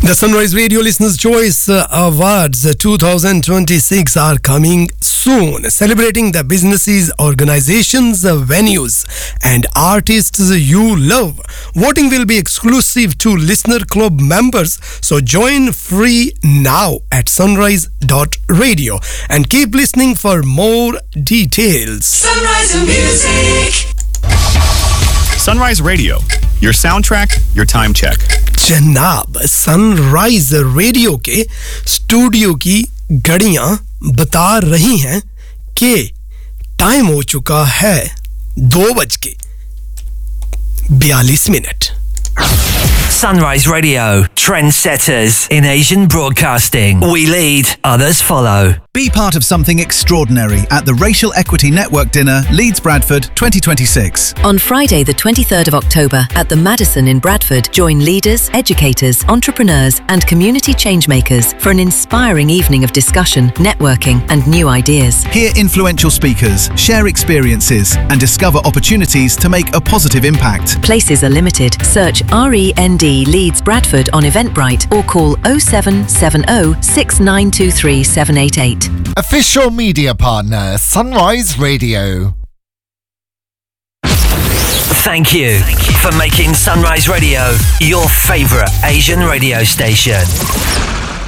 The Sunrise Radio Listeners' Choice Awards 2026 are coming soon, celebrating the businesses, organizations, venues, and artists you love. Voting will be exclusive to Listener Club members, so join free now at sunrise.radio and keep listening for more details. Sunrise Music. Sunrise Radio, your soundtrack, your time check. जनाब, sunrise radio के studio की घड़ियां बता रही हैं कि time हो चुका है 2:42. Sunrise Radio, trendsetters in Asian broadcasting. We lead, others follow. Be part of something extraordinary at the Racial Equity Network Dinner, Leeds Bradford 2026. On Friday, the 23rd of October, at the Madison in Bradford, join leaders, educators, entrepreneurs, and community changemakers for an inspiring evening of discussion, networking, and new ideas. Hear influential speakers, share experiences, and discover opportunities to make a positive impact. Places are limited. Search REND Leeds Bradford on Eventbrite or call 0770 6923 788. Official media partner, Sunrise Radio. Thank you for making Sunrise Radio your favourite Asian radio station.